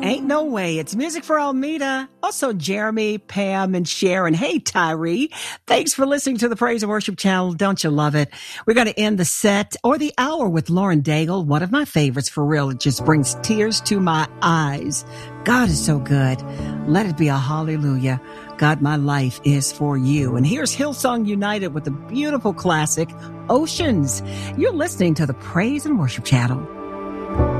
Ain't no way. It's music for Almeda. Also, Jeremy, Pam, and Sharon. Hey, Tyree. Thanks for listening to the Praise and Worship channel. Don't you love it? We're going to end the set or the hour with Lauren Daigle, one of my favorites for real. It just brings tears to my eyes. God is so good. Let it be a hallelujah. God, my life is for you. And here's Hillsong United with the beautiful classic, Oceans. You're listening to the Praise and Worship channel.